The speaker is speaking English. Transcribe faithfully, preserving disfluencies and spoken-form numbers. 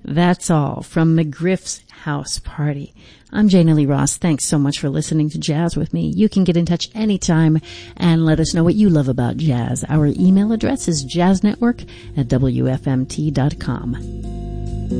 That's all from McGriff's House Party. I'm Jana Lee Ross. Thanks so much for listening to Jazz with me. You can get in touch anytime and let us know what you love about jazz. Our email address is jazznetwork at w f m t dot com.